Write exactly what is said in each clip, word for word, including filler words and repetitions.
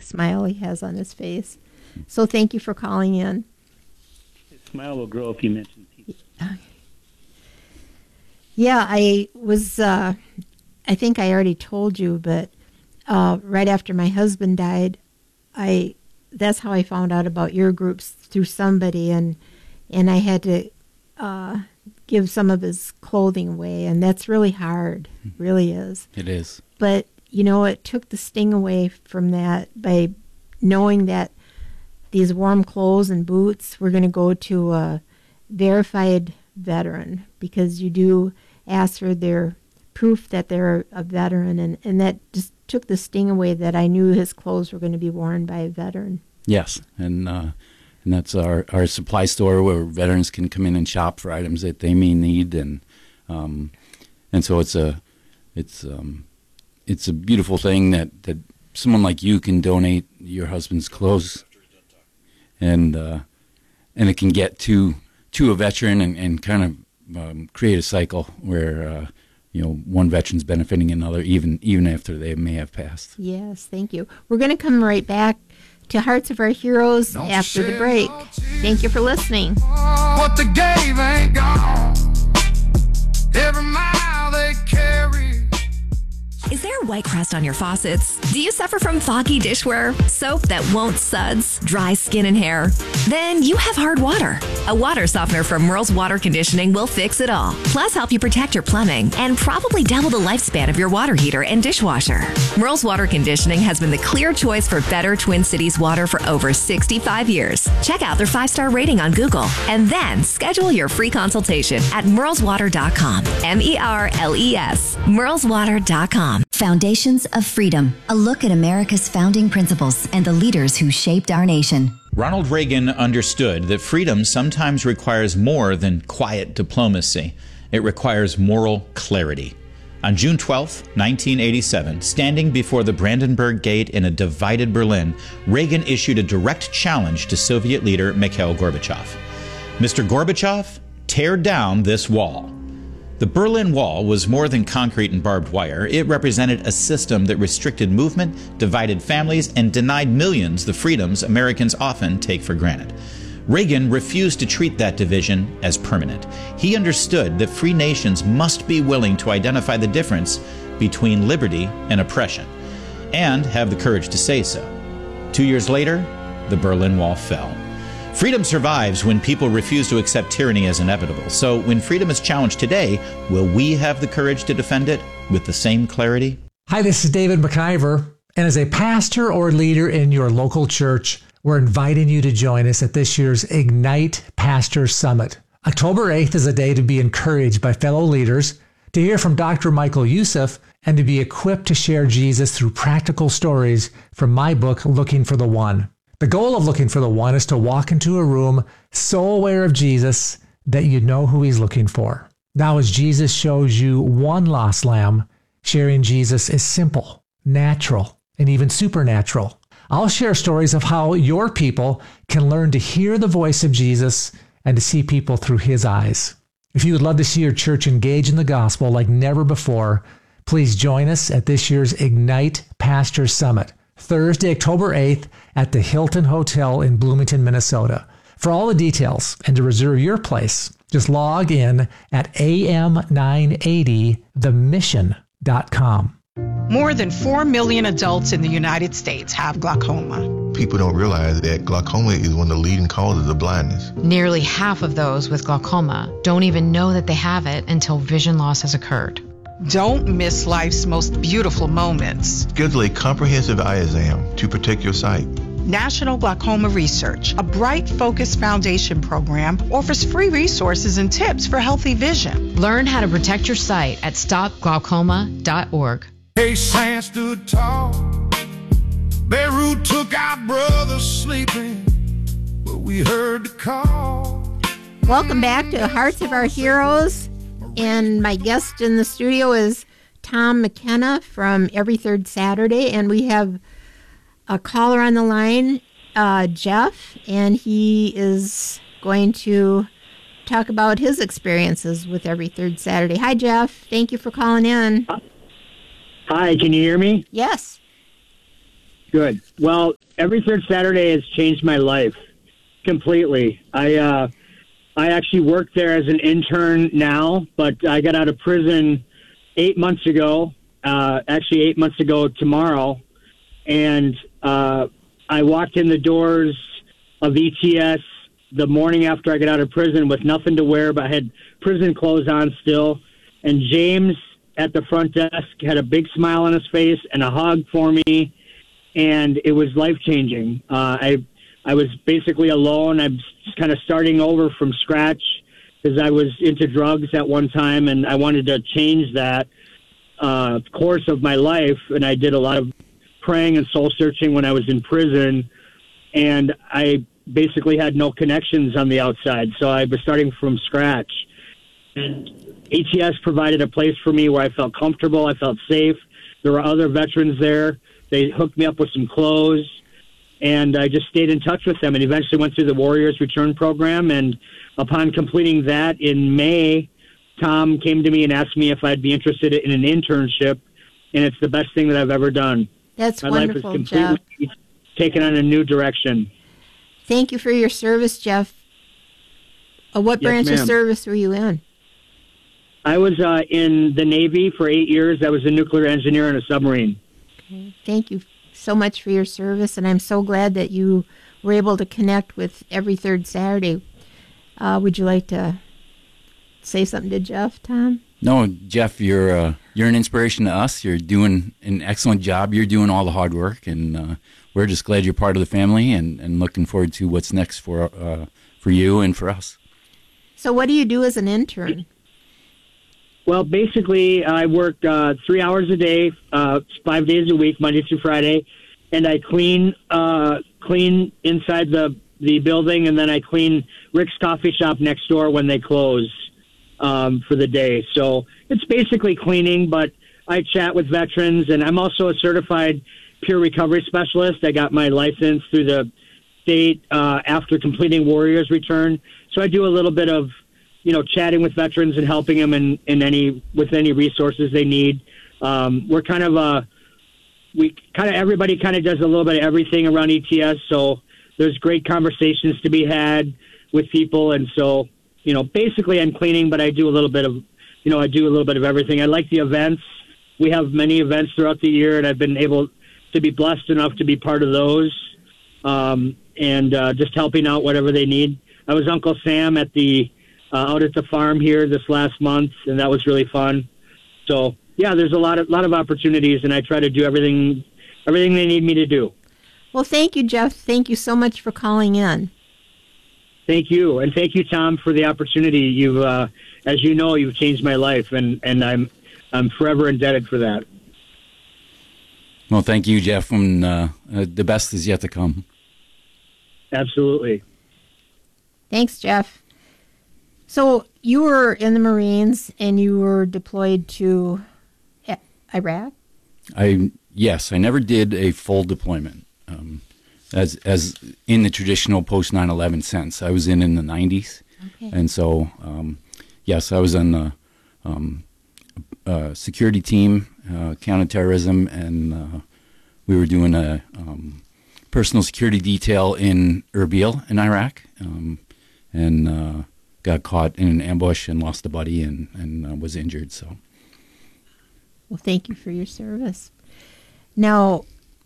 smile he has on his face. So thank you for calling in. His smile will grow if you mention pizza. Yeah, I was, uh, I think I already told you, but uh, right after my husband died, I that's how I found out about your groups, through somebody, and and I had to uh, give some of his clothing away, and that's really hard, really is. It is. But, you know, it took the sting away from that by knowing that these warm clothes and boots were going to go to a verified veteran, because you do ask for their proof that they're a veteran, and, and that just took the sting away that I knew his clothes were going to be worn by a veteran. Yes, and uh, and that's our, our supply store where veterans can come in and shop for items that they may need, and um, and so it's a it's um, it's a beautiful thing that, that someone like you can donate your husband's clothes, and uh, and it can get to to a veteran and, and kind of um, create a cycle where uh, you know, one veteran's benefiting another, even even after they may have passed. Yes, thank you. We're going to come right back to Hearts of Our Heroes Don't after the break. Thank you for listening. What the gave ain't gone. Every mile they carry. Is there white crust on your faucets? Do you suffer from foggy dishware, soap that won't suds, dry skin and hair? Then you have hard water. A water softener from Merle's Water Conditioning will fix it all. Plus help you protect your plumbing and probably double the lifespan of your water heater and dishwasher. Merle's Water Conditioning has been the clear choice for better Twin Cities water for over sixty-five years. Check out their five-star rating on Google and then schedule your free consultation at merles water dot com. M E R L E S. merles water dot com. Foundations of Freedom, a look at America's founding principles and the leaders who shaped our nation. Ronald Reagan understood that freedom sometimes requires more than quiet diplomacy. It requires moral clarity. On June twelfth, nineteen eighty-seven, standing before the Brandenburg Gate in a divided Berlin, Reagan issued a direct challenge to Soviet leader Mikhail Gorbachev. Mister Gorbachev, tear down this wall. The Berlin Wall was more than concrete and barbed wire. It represented a system that restricted movement, divided families, and denied millions the freedoms Americans often take for granted. Reagan refused to treat that division as permanent. He understood that free nations must be willing to identify the difference between liberty and oppression, and have the courage to say so. Two years later, the Berlin Wall fell. Freedom survives when people refuse to accept tyranny as inevitable. So when freedom is challenged today, will we have the courage to defend it with the same clarity? Hi, this is David McIver. And as a pastor or leader in your local church, we're inviting you to join us at this year's Ignite Pastor Summit. October eighth is a day to be encouraged by fellow leaders, to hear from Doctor Michael Youssef, and to be equipped to share Jesus through practical stories from my book, Looking for the One. The goal of Looking for the One is to walk into a room so aware of Jesus that you know who he's looking for. Now, as Jesus shows you one lost lamb, sharing Jesus is simple, natural, and even supernatural. I'll share stories of how your people can learn to hear the voice of Jesus and to see people through his eyes. If you would love to see your church engage in the gospel like never before, please join us at this year's Ignite Pastor Summit, Thursday, October eighth at the Hilton Hotel in Bloomington, Minnesota. For all the details and to reserve your place, just log in at A M nine eighty the mission dot com. More than four million adults in the United States have glaucoma. People don't realize that glaucoma is one of the leading causes of blindness. Nearly half of those with glaucoma don't even know that they have it until vision loss has occurred. Don't miss life's most beautiful moments. Schedule a comprehensive eye exam to protect your sight. National Glaucoma Research, a Bright Focus Foundation program, offers free resources and tips for healthy vision. Learn how to protect your sight at stop glaucoma dot org. Hey, Sam stood tall. Beirut took our brothers sleeping, but we heard the call. Welcome back to Hearts of Our Heroes. And my guest in the studio is Tom McKenna from Every Third Saturday. And we have a caller on the line, uh, Jeff, and he is going to talk about his experiences with Every Third Saturday. Hi, Jeff. Thank you for calling in. Hi, can you hear me? Yes. Good. Well, every third Saturday has changed my life completely. I uh, I actually work there as an intern now, but I got out of prison eight months ago. Uh, actually, eight months ago tomorrow, and uh, I walked in the doors of E T S the morning after I got out of prison with nothing to wear, but I had prison clothes on still. And James at the front desk had a big smile on his face and a hug for me, and it was life-changing. Uh, I I was basically alone. I'm kind of starting over from scratch because I was into drugs at one time, and I wanted to change that uh, course of my life, and I did a lot of praying and soul-searching when I was in prison, and I basically had no connections on the outside, so I was starting from scratch. And A T S provided a place for me where I felt comfortable, I felt safe. There were other veterans there. They hooked me up with some clothes, and I just stayed in touch with them and eventually went through the Warriors Return program. And upon completing that in May, Tom came to me and asked me if I'd be interested in an internship, and it's the best thing that I've ever done. That's My wonderful, life is Jeff. completely taken on a new direction. Thank you for your service, Jeff. Uh, what Yes, branch of ma'am. service were you in? I was uh, in the Navy for eight years. I was a nuclear engineer on a submarine. Okay. Thank you so much for your service, and I'm so glad that you were able to connect with every third Saturday. Uh, would you like to say something to Jeff, Tom? No, Jeff, you're uh, you're an inspiration to us. You're doing an excellent job. You're doing all the hard work, and uh, we're just glad you're part of the family, and, and looking forward to what's next for uh, for you and for us. So what do you do as an intern? Well, basically, I work uh, three hours a day, uh, five days a week, Monday through Friday, and I clean uh, clean inside the, the building, and then I clean Rick's Coffee Shop next door when they close um, for the day. So it's basically cleaning, but I chat with veterans, and I'm also a certified peer recovery specialist. I got my license through the state uh, after completing Warriors Return. So I do a little bit of, you know, chatting with veterans and helping them in, in any with any resources they need. Um, we're kind of a we kind of everybody kind of does a little bit of everything around E T S. So there's great conversations to be had with people, and so you know, basically I'm cleaning, but I do a little bit of, you know, I do a little bit of everything. I like the events. We have many events throughout the year, and I've been able to be blessed enough to be part of those, um, and uh, just helping out whatever they need. I was Uncle Sam at the uh, out at the farm here this last month, and that was really fun. So yeah, there's a lot of lot of opportunities, and I try to do everything everything they need me to do. Well, thank you, Jeff. Thank you so much for calling in. Thank you, and thank you, Tom, for the opportunity. You've, uh, as you know, you've changed my life, and, and I'm I'm forever indebted for that. Well, thank you, Jeff, and uh, uh, the best is yet to come. Absolutely. Thanks, Jeff. So you were in the Marines, and you were deployed to I- Iraq? I yes, I never did a full deployment, um, as as in the traditional post nine eleven sense. I was in in the nineties, Okay. and so um, yes, I was on the um, uh, security team, uh, counterterrorism, and uh, we were doing a um, personal security detail in Erbil in Iraq, um, and uh, got caught in an ambush and lost a buddy and and uh, was injured. So. Well, thank you for your service. Now,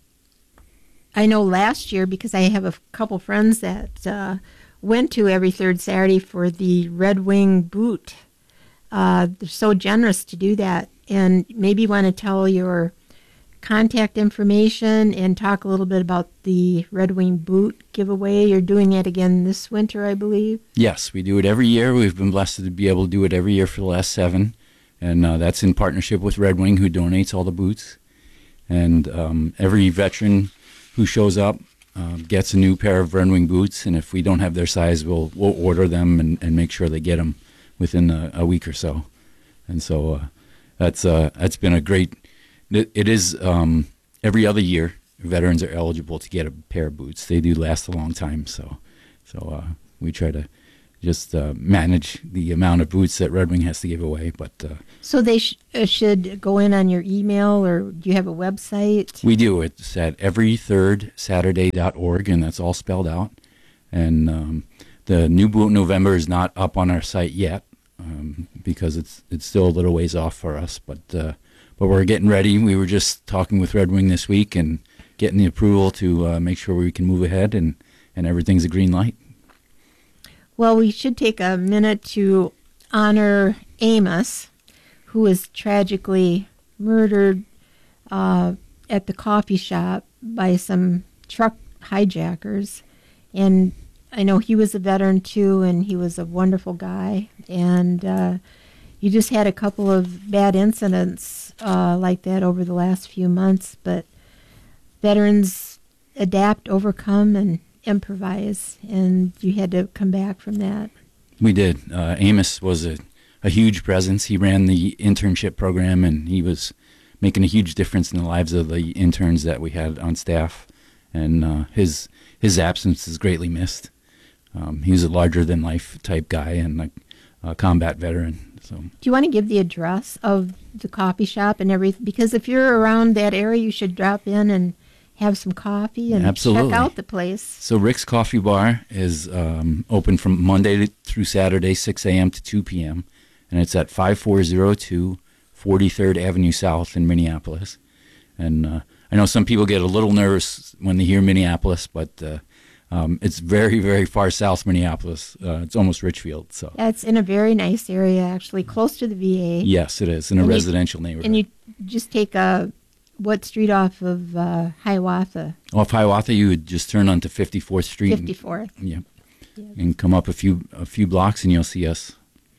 I know last year, because I have a couple friends that uh, went to every third Saturday for the Red Wing boot. Uh, they're so generous to do that. And maybe you want to tell your contact information and talk a little bit about the Red Wing boot giveaway. You're doing it again this winter, I believe. Yes, we do it every year. We've been blessed to be able to do it every year for the last seven. And uh, that's in partnership with Red Wing, who donates all the boots. And um, every veteran who shows up uh, gets a new pair of Red Wing boots. And if we don't have their size, we'll we'll order them and, and make sure they get them within a, a week or so. And so uh, that's uh, that's been a great. It, it is um, every other year veterans are eligible to get a pair of boots. They do last a long time. So so uh, we try to just uh, manage the amount of boots that Red Wing has to give away. But uh, so they sh- uh, should go in on your email, or do you have a website? We do. It's at every third saturday dot org, and that's all spelled out. And um, the New Boot November is not up on our site yet um, because it's it's still a little ways off for us. But uh, but we're getting ready. We were just talking with Red Wing this week and getting the approval to uh, make sure we can move ahead, and, and everything's a green light. Well, we should take a minute to honor Amos, who was tragically murdered uh, at the coffee shop by some truck hijackers. And I know he was a veteran too, and he was a wonderful guy. And uh, you just had a couple of bad incidents uh, like that over the last few months, but veterans adapt, overcome, and improvise, and you had to come back from that. We did. Uh, Amos was a, a huge presence. He ran the internship program, and he was making a huge difference in the lives of the interns that we had on staff. And uh, his his absence is greatly missed. Um, he was a larger-than-life type guy and a, a combat veteran. So, do you want to give the address of the coffee shop and everything? Because if you're around that area, you should drop in and have some coffee and Absolutely. check out the place. So Rick's Coffee Bar is um, open from Monday to, through Saturday, six a.m. to two p.m., and it's at five four zero two forty-third Avenue South in Minneapolis. And uh, I know some people get a little nervous when they hear Minneapolis, but uh, um, it's very, very far south Minneapolis. Uh, it's almost Richfield. So yeah, it's in a very nice area, actually, close to the V A. Yes, it is, in a and residential you, neighborhood. And you just take a... What street off of uh, Hiawatha? Off Hiawatha, you would just turn onto fifty-fourth Street. fifty-fourth. And, yeah. Yep. And come up a few a few blocks, and you'll see us.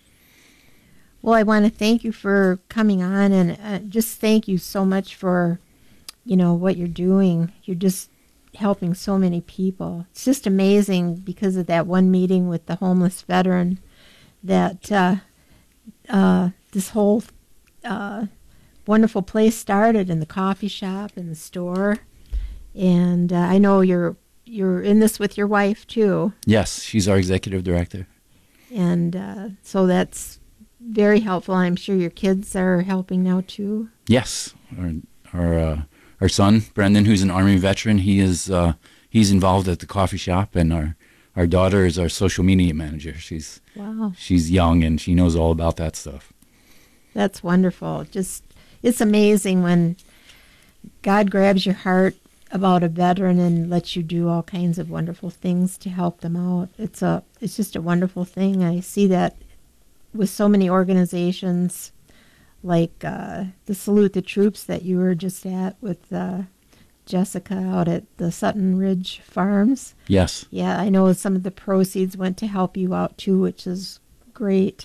Well, I want to thank you for coming on, and uh, just thank you so much for, you know, what you're doing. You're just helping so many people. It's just amazing because of that one meeting with the homeless veteran that uh, uh, this whole uh, wonderful place started, in the coffee shop and the store. And uh, I know you're you're in this with your wife too. Yes, she's our executive director. And uh, so that's very helpful. I'm sure your kids are helping now too. Yes, our our uh, our son Brendan, who's an Army veteran, he is uh, he's involved at the coffee shop, and our our daughter is our social media manager. She's wow. She's young and she knows all about that stuff. That's wonderful. Just it's amazing when God grabs your heart about a veteran and lets you do all kinds of wonderful things to help them out. It's a it's just a wonderful thing. I see that with so many organizations, like uh, the Salute the Troops that you were just at with uh, Jessica out at the Sutton Ridge Farms. Yes. Yeah, I know some of the proceeds went to help you out too, which is great.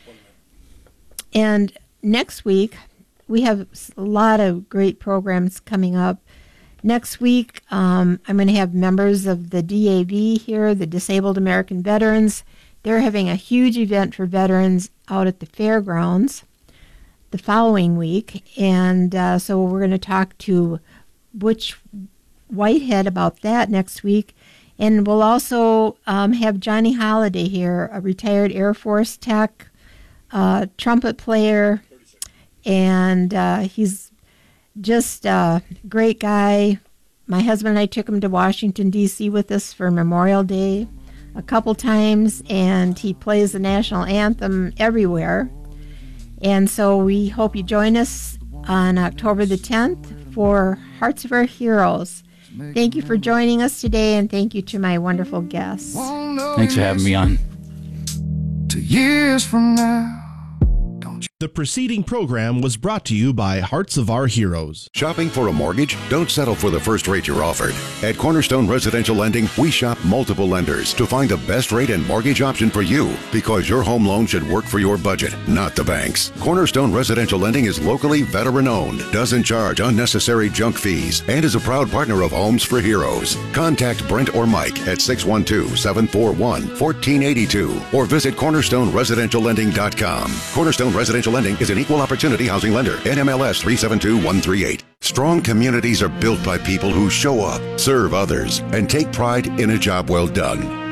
And next week, we have a lot of great programs coming up. Next week, um, I'm going to have members of the D A V here, the Disabled American Veterans. They're having a huge event for veterans out at the fairgrounds the following week. And uh, so we're going to talk to Butch Whitehead about that next week. And we'll also um, have Johnny Holliday here, a retired Air Force tech, uh, trumpet player, and uh, he's just a great guy. My husband and I took him to Washington, D C with us for Memorial Day a couple times, and he plays the national anthem everywhere. And so we hope you join us on October the tenth for Hearts of Our Heroes. Thank you for joining us today, and thank you to my wonderful guests. Thanks for having me on. Two years from now. The preceding program was brought to you by Hearts of Our Heroes. Shopping for a mortgage? Don't settle for the first rate you're offered. At Cornerstone Residential Lending, we shop multiple lenders to find the best rate and mortgage option for you, because your home loan should work for your budget, not the bank's. Cornerstone Residential Lending is locally veteran-owned, doesn't charge unnecessary junk fees, and is a proud partner of Homes for Heroes. Contact Brent or Mike at six one two, seven four one, one four eight two or visit cornerstone residential lending dot com. Cornerstone Residential Lending is an equal opportunity housing lender. N M L S three seven two one three eight. Strong communities are built by people who show up, serve others, and take pride in a job well done.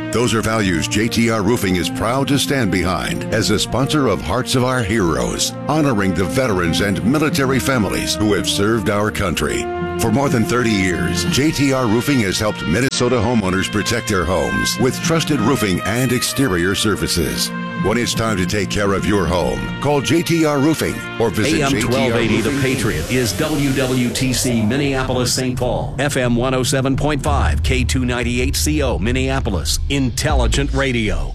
Those are values J T R Roofing is proud to stand behind as a sponsor of Hearts of Our Heroes, honoring the veterans and military families who have served our country. For more than thirty years, J T R Roofing has helped Minnesota homeowners protect their homes with trusted roofing and exterior services. When it's time to take care of your home, call J T R Roofing or visit A M twelve eighty The Roofing. Patriot is W W T C Minneapolis Saint Paul, F M one oh seven point five, K two ninety-eight C O Minneapolis, Intelligent Radio.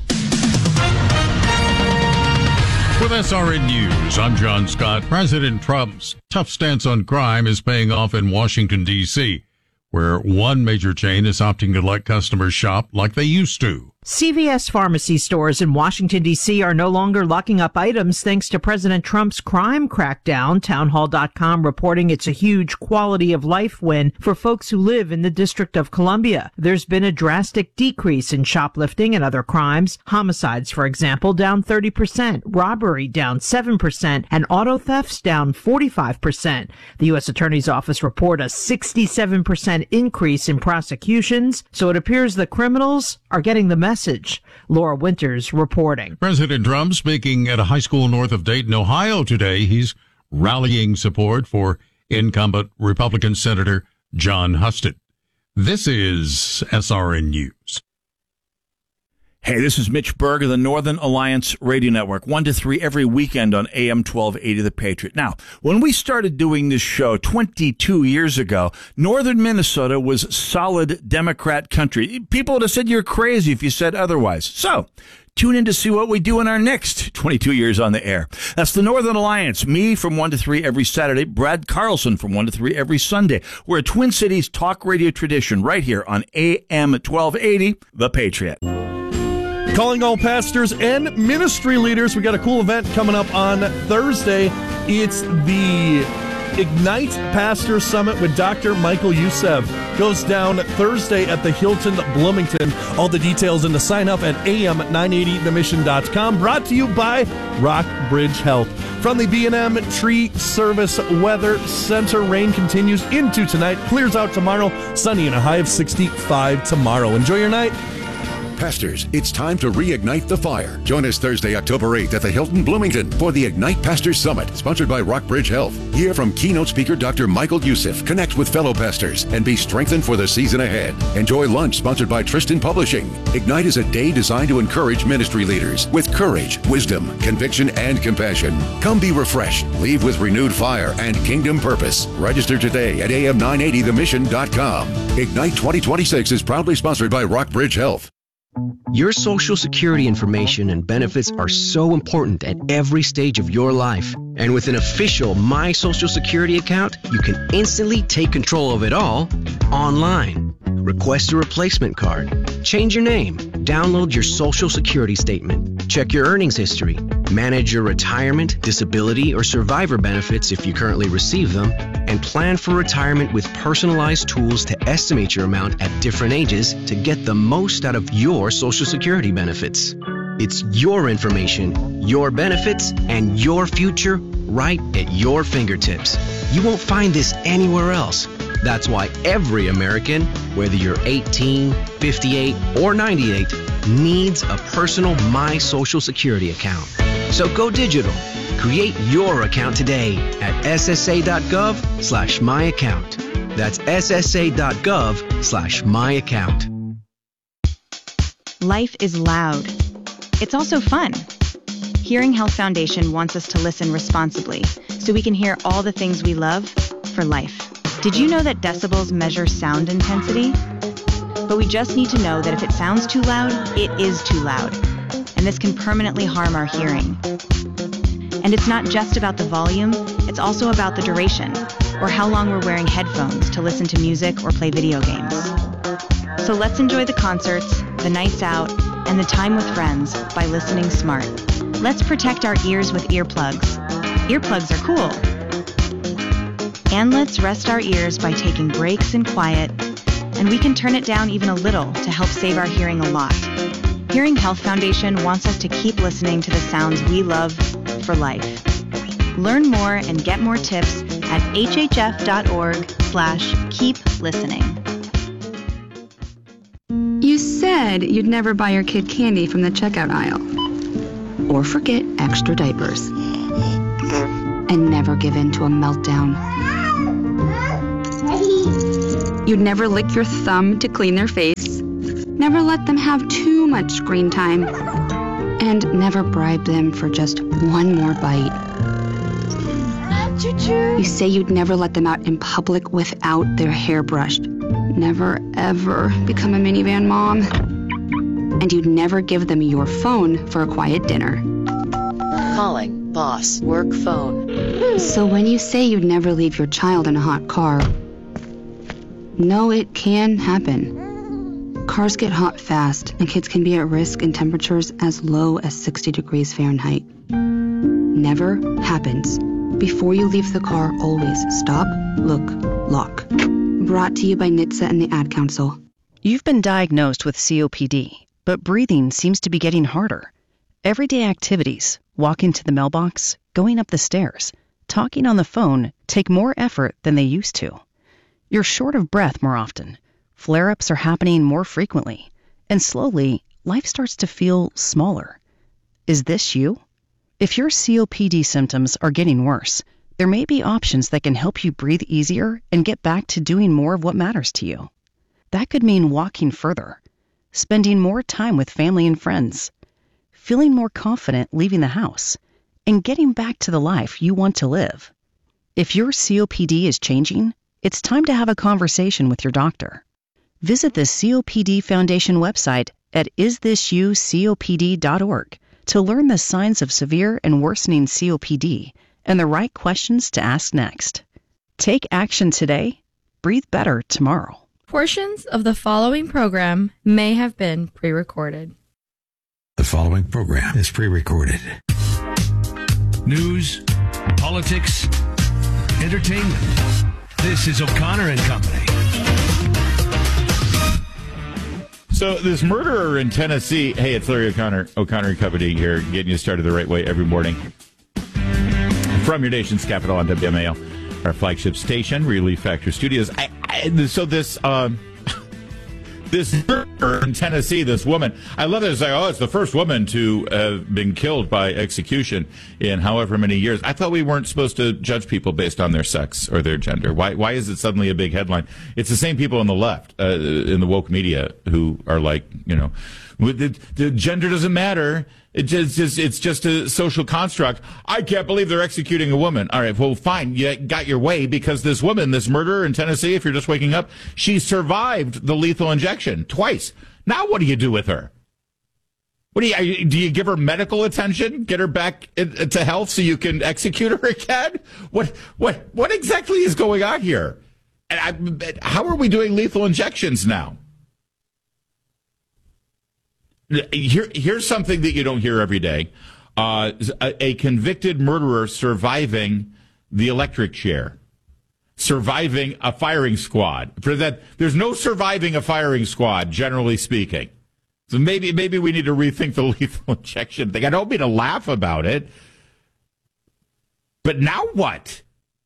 With S R N News, I'm John Scott. President Trump's tough stance on crime is paying off in Washington, D C, where one major chain is opting to let customers shop like they used to. C V S pharmacy stores in Washington, D C are no longer locking up items thanks to President Trump's crime crackdown. Townhall dot com reporting it's a huge quality of life win for folks who live in the District of Columbia. There's been a drastic decrease in shoplifting and other crimes. Homicides, for example, down thirty percent, robbery down seven percent, and auto thefts down forty-five percent. The U S Attorney's Office report a sixty-seven percent increase in prosecutions, so it appears the criminals are getting the message. Laura Winters reporting. President Trump speaking at a high school north of Dayton, Ohio today. He's rallying support for incumbent Republican Senator John Husted. This is S R N News. Hey, this is Mitch Berg of the Northern Alliance Radio Network, one to three every weekend on A M twelve eighty The Patriot. Now, when we started doing this show twenty-two years ago, northern Minnesota was solid Democrat country. People would have said you're crazy if you said otherwise. So, tune in to see what we do in our next twenty-two years on the air. That's the Northern Alliance, me from one to three every Saturday, Brad Carlson from one to three every Sunday. We're a Twin Cities talk radio tradition right here on A M twelve eighty The Patriot. Calling all pastors and ministry leaders. We got a cool event coming up on Thursday. It's the Ignite Pastor Summit with Doctor Michael Youssef. Goes down Thursday at the Hilton Bloomington. All the details and to sign up at A M nine eighty the mission dot com. Brought to you by Rockbridge Health. From the B and M Tree Service Weather Center, rain continues into tonight. Clears out tomorrow. Sunny and a high of sixty-five tomorrow. Enjoy your night. Pastors, it's time to reignite the fire. Join us Thursday, October eighth at the Hilton Bloomington for the Ignite Pastors Summit, sponsored by Rockbridge Health. Hear from keynote speaker Doctor Michael Youssef, connect with fellow pastors, and be strengthened for the season ahead. Enjoy lunch sponsored by Tristan Publishing. Ignite is a day designed to encourage ministry leaders with courage, wisdom, conviction, and compassion. Come be refreshed, leave with renewed fire and kingdom purpose. Register today at A M nine eighty the mission dot com. Ignite twenty twenty-six is proudly sponsored by Rockbridge Health. Your Social Security information and benefits are so important at every stage of your life. And with an official My Social Security account, you can instantly take control of it all online. Request a replacement card, change your name, download your Social Security statement, check your earnings history, manage your retirement, disability, or survivor benefits if you currently receive them, and plan for retirement with personalized tools to estimate your amount at different ages to get the most out of your Social Security benefits. It's your information, your benefits, and your future right at your fingertips. You won't find this anywhere else. That's why every American, whether you're eighteen, fifty-eight, or ninety-eight, needs a personal My Social Security account. So go digital. Create your account today at S S A dot gov slash my account. That's S S A dot gov slash my account. Life is loud. It's also fun. Hearing Health Foundation wants us to listen responsibly so we can hear all the things we love for life. Did you know that decibels measure sound intensity? But we just need to know that if it sounds too loud, it is too loud. And this can permanently harm our hearing. And it's not just about the volume, it's also about the duration, or how long we're wearing headphones to listen to music or play video games. So let's enjoy the concerts, the nights out, and the time with friends by listening smart. Let's protect our ears with earplugs. Earplugs are cool. And let's rest our ears by taking breaks in quiet, and we can turn it down even a little to help save our hearing a lot. Hearing Health Foundation wants us to keep listening to the sounds we love for life. Learn more and get more tips at hhf.org slash keep listening. You said said you'd never buy your kid candy from the checkout aisle. Or forget extra diapers. And never give in to a meltdown. You'd never lick your thumb to clean their face. Never let them have too much screen time. And never bribe them for just one more bite. You say you'd never let them out in public without their hair brushed. Never, ever become a minivan mom. And you'd never give them your phone for a quiet dinner. Calling boss work phone. So when you say you'd never leave your child in a hot car, no, it can happen. Cars get hot fast, and kids can be at risk in temperatures as low as sixty degrees Fahrenheit. Never happens. Before you leave the car, always stop, look, lock. Brought to you by N H T S A and the Ad Council. You've been diagnosed with C O P D, but breathing seems to be getting harder. Everyday activities, walking to the mailbox, going up the stairs, talking on the phone take more effort than they used to. You're short of breath more often. Flare-ups are happening more frequently. And slowly, life starts to feel smaller. Is this you? If your C O P D symptoms are getting worse, there may be options that can help you breathe easier and get back to doing more of what matters to you. That could mean walking further, spending more time with family and friends, feeling more confident leaving the house, and getting back to the life you want to live. If your C O P D is changing, it's time to have a conversation with your doctor. Visit the C O P D Foundation website at is this you C O P D dot org to learn the signs of severe and worsening C O P D and the right questions to ask next. Take action today. Breathe better tomorrow. Portions of the following program may have been pre-recorded. The following program is pre-recorded. News, politics, entertainment. This is O'Connor and Company. So this murderer in Tennessee, hey, it's Larry O'Connor, O'Connor and Company here, getting you started the right way every morning. From your nation's capital on W M A L, our flagship station, Relief Factor Studios. I, I, so this um, this murderer in Tennessee, this woman, I love it. It's like, oh, it's the first woman to have been killed by execution in however many years. I thought we weren't supposed to judge people based on their sex or their gender. Why Why is it suddenly a big headline? It's the same people on the left, uh, in the woke media, who are like, you know, the, the gender doesn't matter. It just, it's, it's just a social construct. I can't believe they're executing a woman. All right, well, fine. You got your way because this woman, this murderer in Tennessee, if you're just waking up, she survived the lethal injection twice. Now what do you do with her? What do you, do you give her medical attention? Get her back to health so you can execute her again? What, what, what exactly is going on here? And I, how are we doing lethal injections now? Here, here's something that you don't hear every day. Uh, a, a convicted murderer surviving the electric chair, surviving a firing squad. For that, there's no surviving a firing squad, generally speaking. So maybe, maybe we need to rethink the lethal injection thing. I don't mean to laugh about it, but now what?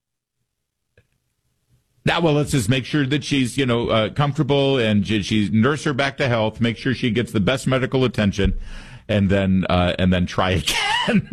Now, well, let's just make sure that she's, you know, uh, comfortable and she's nurse her back to health. Make sure she gets the best medical attention, and then uh, and then try again.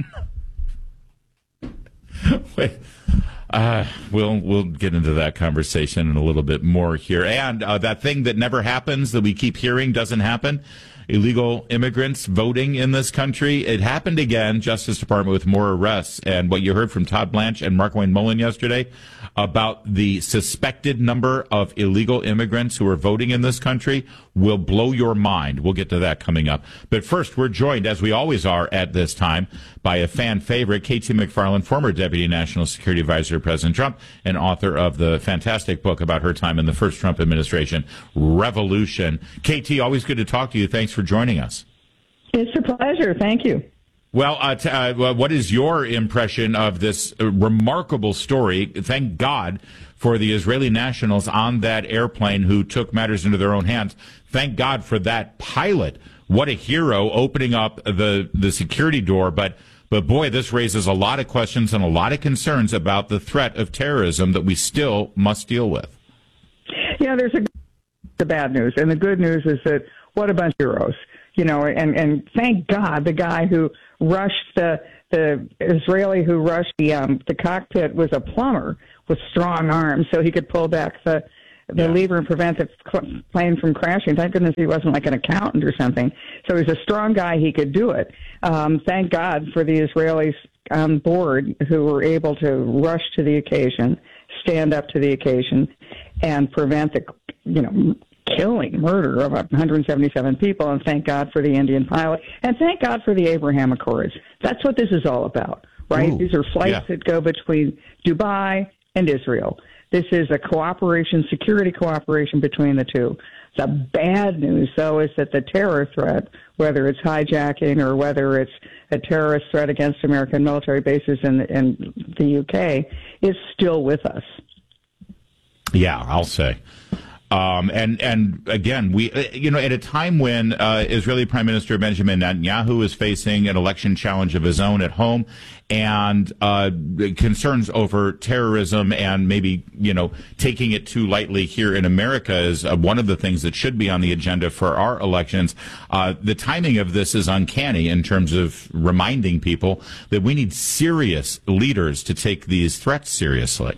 Wait, uh, we'll we'll get into that conversation in a little bit more here. And uh, that thing that never happens that we keep hearing doesn't happen. Illegal immigrants voting in this country. It happened again. Justice Department with more arrests. And what you heard from Todd Blanche and Markwayne Mullin yesterday about the suspected number of illegal immigrants who are voting in this country will blow your mind. We'll get to that coming up. But first, we're joined, as we always are at this time, by a fan favorite, K T McFarland, former Deputy National Security Advisor to President Trump and author of the fantastic book about her time in the first Trump administration, Revolution. K T, always good to talk to you. Thanks for joining us. It's a pleasure. Thank you. Well, uh, t- uh, what is your impression of this uh, remarkable story? Thank God for the Israeli nationals on that airplane who took matters into their own hands. Thank God for that pilot. What a hero, opening up the, the security door. But, but boy, this raises a lot of questions and a lot of concerns about the threat of terrorism that we still must deal with. Yeah, there's a the bad news. And the good news is that what a bunch of heroes, you know, and, and thank God the guy who rushed the the Israeli who rushed the um, the cockpit was a plumber with strong arms, so he could pull back the the yeah. lever and prevent the plane from crashing. Thank goodness he wasn't like an accountant or something. So he's a strong guy. He could do it. Um, thank God for the Israelis on board who were able to rush to the occasion, stand up to the occasion, and prevent the, you know, killing, murder of one hundred seventy-seven people. And thank God for the Indian pilot. And thank God for the Abraham Accords. That's what this is all about, right? Ooh, These are flights yeah. that go between Dubai and Israel. This is a cooperation, security cooperation between the two. The bad news, though, is that the terror threat, whether it's hijacking or whether it's a terrorist threat against American military bases in, in the U K, is still with us. Yeah, I'll say. Um, and, and again, we, you know, at a time when uh, Israeli Prime Minister Benjamin Netanyahu is facing an election challenge of his own at home and uh, concerns over terrorism and maybe, you know, taking it too lightly here in America is uh, one of the things that should be on the agenda for our elections. Uh, the timing of this is uncanny in terms of reminding people that we need serious leaders to take these threats seriously.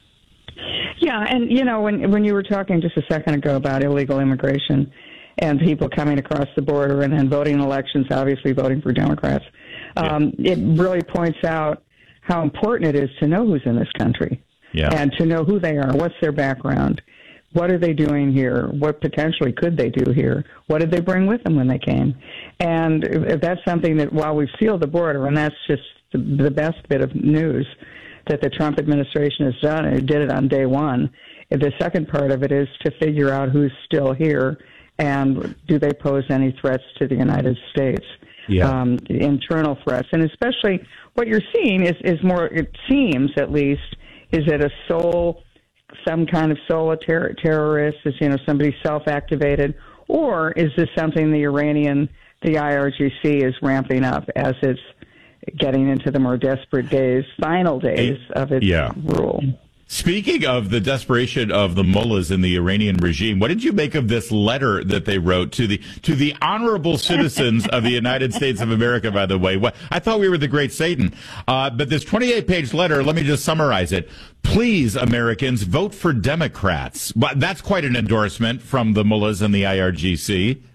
Yeah, and, you know, when when you were talking just a second ago about illegal immigration and people coming across the border and then voting in elections, obviously voting for Democrats, um, yeah. it really points out how important it is to know who's in this country yeah. and to know who they are, what's their background, what are they doing here, what potentially could they do here, what did they bring with them when they came. And that's something that while we've sealed the border, and that's just the, the best bit of news that the Trump administration has done, and it did it on day one. The second part of it is to figure out who's still here and do they pose any threats to the United States, yeah. um, internal threats. And especially what you're seeing is, is more, it seems at least, is it a sole, some kind of sole ter- terrorist, is, you know, somebody self-activated, or is this something the Iranian, the I R G C is ramping up as it's getting into the more desperate days, final days of its yeah. rule. Speaking of the desperation of the mullahs in the Iranian regime, what did you make of this letter that they wrote to the to the honorable citizens of the United States of America, by the way? What, I thought we were the great Satan. Uh, but this twenty-eight page letter, let me just summarize it. Please, Americans, vote for Democrats. Well, that's quite an endorsement from the mullahs and the I R G C.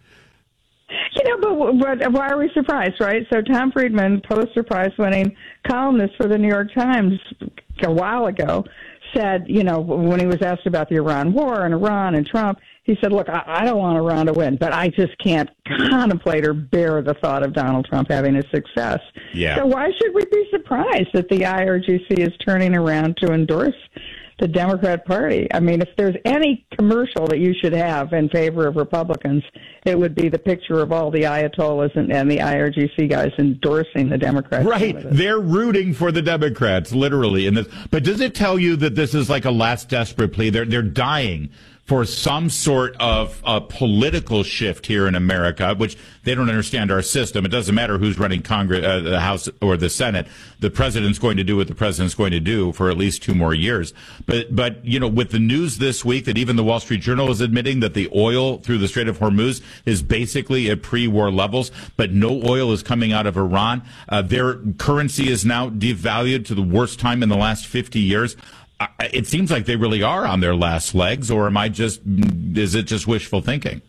You know, but, but why are we surprised, right? So Tom Friedman, Pulitzer Prize-winning columnist for the New York Times a while ago, said, you know, when he was asked about the Iran war and Iran and Trump, he said, look, I, I don't want Iran to win, but I just can't contemplate or bear the thought of Donald Trump having a success. Yeah. So why should we be surprised that the I R G C is turning around to endorse the Democrat Party? I mean, if there's any commercial that you should have in favor of Republicans, it would be the picture of all the Ayatollahs and, and the I R G C guys endorsing the Democrats. Right. They're rooting for the Democrats, literally. In this. But does it tell you that this is like a last desperate plea? They're, they're dying for some sort of uh, political shift here in America, which they don't understand our system. It doesn't matter who's running Congress, uh, the House or the Senate. The president's going to do what the president's going to do for at least two more years. But, but you know, with the news this week that even the Wall Street Journal is admitting that the oil through the Strait of Hormuz is basically at pre-war levels, but no oil is coming out of Iran. Uh, their currency is now devalued to the worst time in the last fifty years. It seems like they really are on their last legs, or am I just, is it just wishful thinking?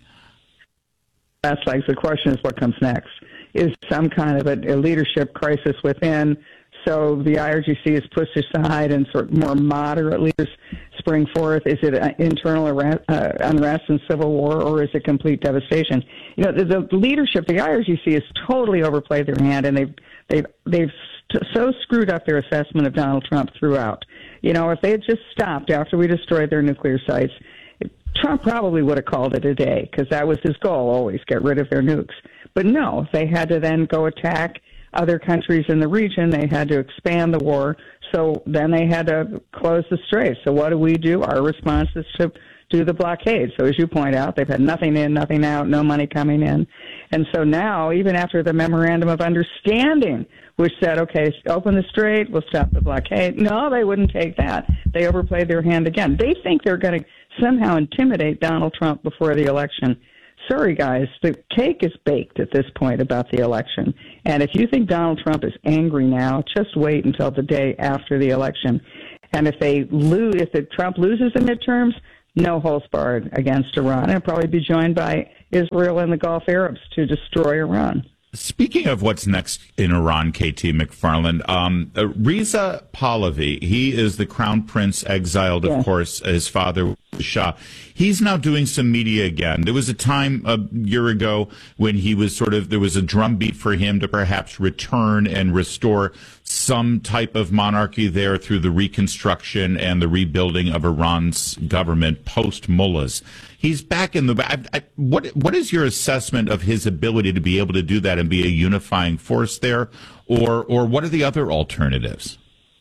Last legs. The question is what comes next. Is some kind of a, a leadership crisis within, so the I R G C is pushed aside and sort of more moderate leaders spring forth? Is it an internal uh, unrest and civil war, or is it complete devastation? You know, the, the leadership, the I R G C has totally overplayed their hand, and they've, they've, they've st- so screwed up their assessment of Donald Trump throughout. You know, if they had just stopped after we destroyed their nuclear sites, Trump probably would have called it a day, because that was his goal, always get rid of their nukes. But no, they had to then go attack other countries in the region. They had to expand the war. So then they had to close the strait. So what do we do? Our response is to do the blockade. So as you point out, they've had nothing in, nothing out, no money coming in. And so now, even after the Memorandum of Understanding, which said, okay, open the strait, we'll stop the blockade. No, they wouldn't take that. They overplayed their hand again. They think they're going to somehow intimidate Donald Trump before the election. Sorry, guys, the cake is baked at this point about the election. And if you think Donald Trump is angry now, just wait until the day after the election. And if they lose, if the Trump loses the midterms, no holds barred against Iran. And it'll probably be joined by Israel and the Gulf Arabs to destroy Iran. Speaking of what's next in Iran, K T McFarland, um, uh, Reza Pahlavi, he is the crown prince exiled, of yeah. course, his father was Shah. He's now doing some media again. There was a time a year ago when he was sort of, there was a drumbeat for him to perhaps return and restore some type of monarchy there through the reconstruction and the rebuilding of Iran's government post-mullahs. He's back in the. I, I, what what is your assessment of his ability to be able to do that and be a unifying force there, or or what are the other alternatives?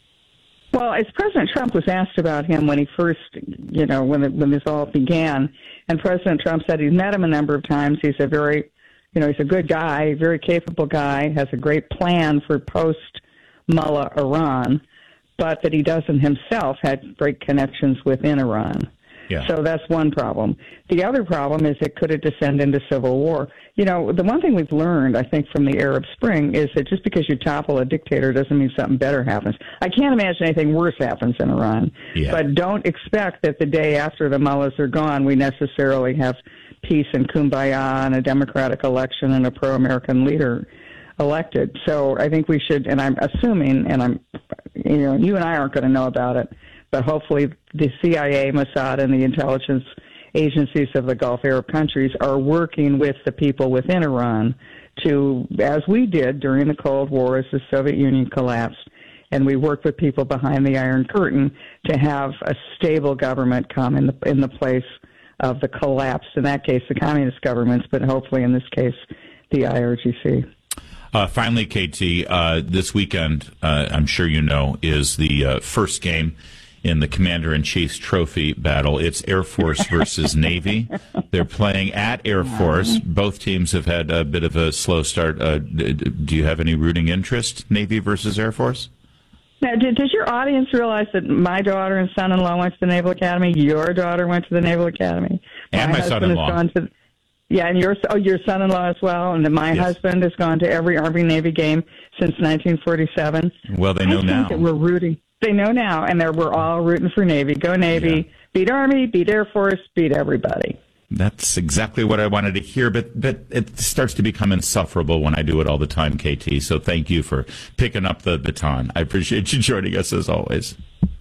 Well, as President Trump was asked about him when he first, you know, when it, when this all began, and President Trump said he's met him a number of times. He's a very, you know, he's a good guy, very capable guy, has a great plan for post-Mullah Iran, but that he doesn't himself had great connections within Iran. Yeah. So that's one problem. The other problem is it could have descended into civil war. You know, the one thing we've learned, I think, from the Arab Spring is that just because you topple a dictator doesn't mean something better happens. I can't imagine anything worse happens in Iran. Yeah. But don't expect that the day after the mullahs are gone, we necessarily have peace and kumbaya and a democratic election and a pro-American leader elected. So I think we should, and I'm assuming, and I'm, you know, you and I aren't going to know about it, but hopefully the C I A, Mossad, and the intelligence agencies of the Gulf Arab countries are working with the people within Iran to, as we did during the Cold War as the Soviet Union collapsed, and we worked with people behind the Iron Curtain to have a stable government come in the, in the place of the collapsed, in that case, the communist governments, but hopefully in this case, the I R G C. Uh, finally, K T, uh, this weekend, uh, I'm sure you know, is the uh, first game in the Commander-in-Chief's trophy battle. It's Air Force versus Navy. They're playing at Air Force. Both teams have had a bit of a slow start. Uh, do you have any rooting interest, Navy versus Air Force? Now, did, does your audience realize that my daughter and son-in-law went to the Naval Academy? Your daughter went to the Naval Academy. And my, my son-in-law. Has gone to, yeah, and your, oh, your son-in-law as well. And my yes. husband has gone to every Army-Navy game since nineteen forty-seven. Well, they know I think now. That we're rooting. They know now, and we're all rooting for Navy. Go Navy. Yeah. Beat Army, beat Air Force, beat everybody. That's exactly what I wanted to hear, but, but it starts to become insufferable when I do it all the time, K T. So thank you for picking up the baton. I appreciate you joining us as always.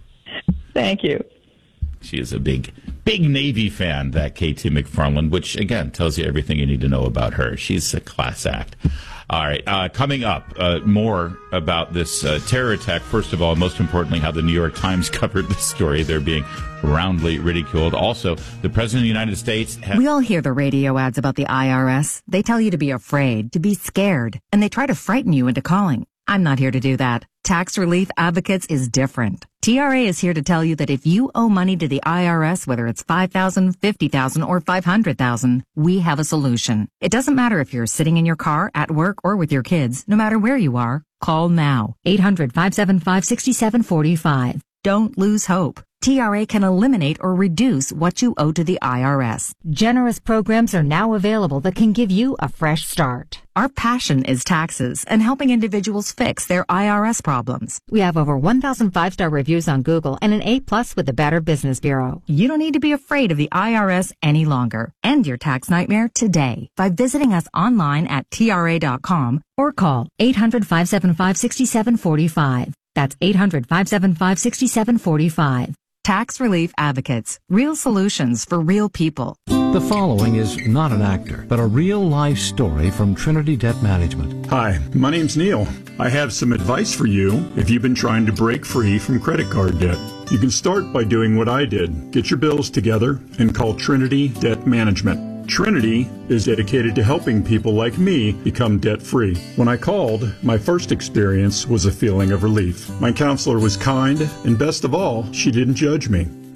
Thank you. She is a big, big Navy fan, that K T McFarland, which, again, tells you everything you need to know about her. She's a class act. All right, uh, coming up, uh, more about this uh, terror attack. First of all, most importantly, how the New York Times covered the story. They're being roundly ridiculed. Also, the President of the United States has... We all hear the radio ads about the I R S. They tell you to be afraid, to be scared, and they try to frighten you into calling. I'm not here to do that. Tax Relief Advocates is different. T R A is here to tell you that if you owe money to the I R S, whether it's five thousand dollars, fifty thousand dollars, or five hundred thousand dollars, we have a solution. It doesn't matter if you're sitting in your car, at work, or with your kids. No matter where you are, call now. eight hundred, five seven five, six seven four five. Don't lose hope. T R A can eliminate or reduce what you owe to the I R S. Generous programs are now available that can give you a fresh start. Our passion is taxes and helping individuals fix their I R S problems. We have over one thousand five-star reviews on Google and an A plus with the Better Business Bureau. You don't need to be afraid of the I R S any longer. End your tax nightmare today by visiting us online at T R A dot com or call eight hundred, five seven five, six seven four five. That's eight hundred, five seven five, six seven four five. Tax Relief Advocates. Real solutions for real people. The following is not an actor, but a real-life story from Trinity Debt Management. Hi, my name's Neil. I have some advice for you if you've been trying to break free from credit card debt. You can start by doing what I did. Get your bills together and call Trinity Debt Management. Trinity is dedicated to helping people like me become debt-free. When I called, my first experience was a feeling of relief. My counselor was kind, and best of all, she didn't judge me.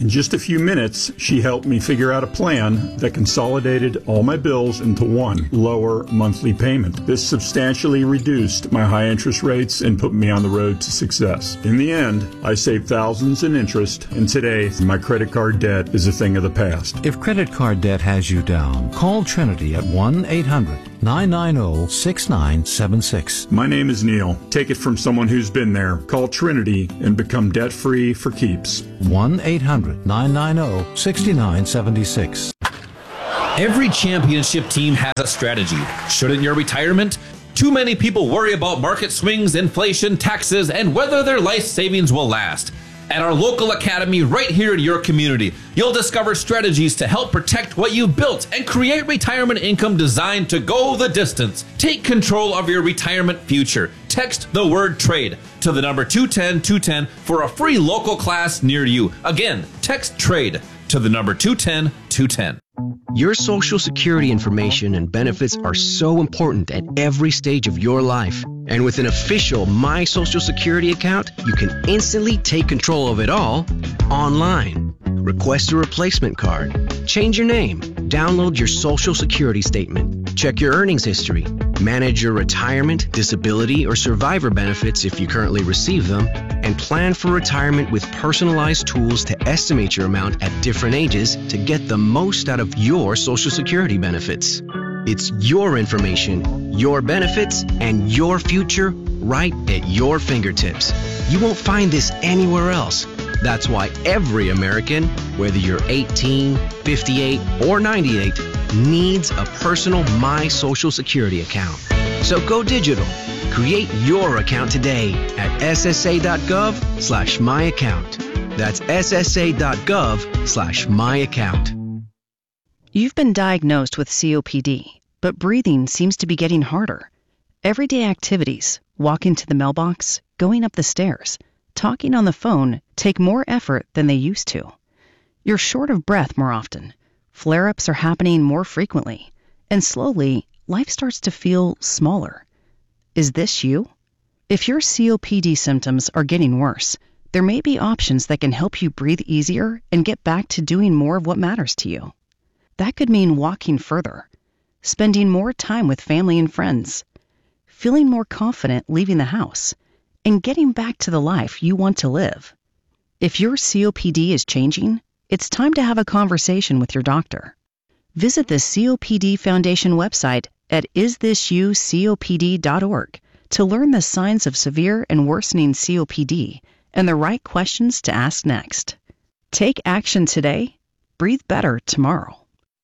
In just a few minutes, she helped me figure out a plan that consolidated all my bills into one lower monthly payment. This substantially reduced my high interest rates and put me on the road to success. In the end, I saved thousands in interest, and today my credit card debt is a thing of the past. If credit card debt has you down, call Trinity at one eight hundred nine nine zero six nine seven six. My name is Neil. Take it from someone who's been there. Call Trinity and become debt-free for keeps. one eight hundred nine nine zero six nine seven six. Every championship team has a strategy. Shouldn't your retirement? Too many people worry about market swings, inflation, taxes, and whether their life savings will last. At our local academy right here in your community, you'll discover strategies to help protect what you've built and create retirement income designed to go the distance. Take control of your retirement future. Text the word trade to the number two one zero two one zero for a free local class near you. Again, text trade to the number two one zero two one zero. Your Social Security information and benefits are so important at every stage of your life. And with an official My Social Security account, you can instantly take control of it all online. Request a replacement card, change your name, download your Social Security statement, check your earnings history, manage your retirement, disability, or survivor benefits if you currently receive them, and plan for retirement with personalized tools to estimate your amount at different ages to get the most out of your Social Security benefits. It's your information, your benefits, and your future right at your fingertips. You won't find this anywhere else. That's why every American, whether you're eighteen, fifty-eight, or ninety-eight, needs a personal My Social Security account. So go digital. Create your account today at ssa.gov slash my account. That's ssa.gov slash my account. You've been diagnosed with C O P D, but breathing seems to be getting harder. Everyday activities, walking to the mailbox, going up the stairs, talking on the phone take more effort than they used to. You're short of breath more often. Flare-ups are happening more frequently. And slowly, life starts to feel smaller. Is this you? If your C O P D symptoms are getting worse, there may be options that can help you breathe easier and get back to doing more of what matters to you. That could mean walking further, spending more time with family and friends, feeling more confident leaving the house, and getting back to the life you want to live. If your C O P D is changing, it's time to have a conversation with your doctor. Visit the C O P D Foundation website at is this you C O P D dot org to learn the signs of severe and worsening C O P D and the right questions to ask next. Take action today. Breathe better tomorrow.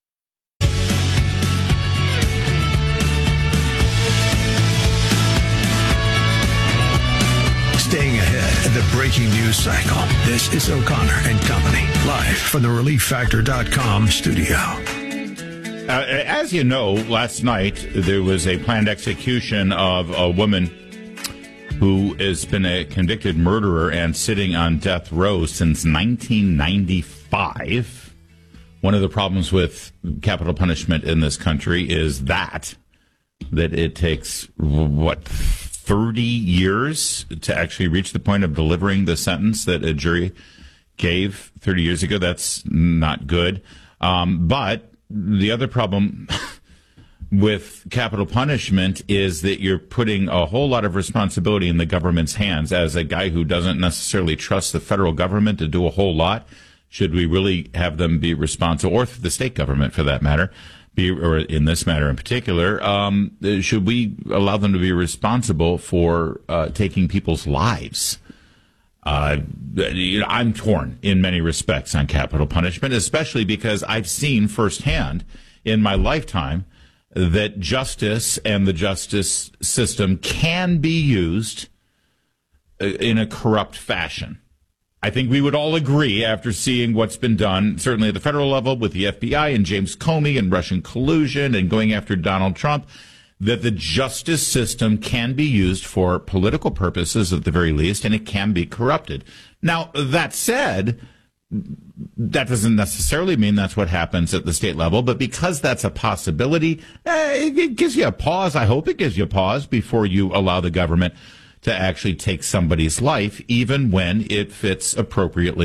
Staying ahead of the breaking news cycle. This is O'Connor and Company, live from the relief factor dot com studio. Uh, as you know, last night there was a planned execution of a woman who has been a convicted murderer and sitting on death row since nineteen ninety-five. One of the problems with capital punishment in this country is that, that it takes, what, thirty years to actually reach the point of delivering the sentence that a jury gave thirty years ago. That's not good. Um, but the other problem with capital punishment is that you're putting a whole lot of responsibility in the government's hands. As a guy who doesn't necessarily trust the federal government to do a whole lot, should we really have them be responsible, or the state government for that matter, be, or in this matter in particular, um, should we allow them to be responsible for uh, taking people's lives? Uh, you know, I'm torn in many respects on capital punishment, especially because I've seen firsthand in my lifetime that justice and the justice system can be used in a corrupt fashion. I think we would all agree, after seeing what's been done, certainly at the federal level with the F B I and James Comey and Russian collusion and going after Donald Trump, that the justice system can be used for political purposes at the very least, and it can be corrupted. Now, that said, that doesn't necessarily mean that's what happens at the state level, but because that's a possibility, eh, it, it gives you a pause. I hope it gives you a pause before you allow the government to actually take somebody's life, even when it fits appropriately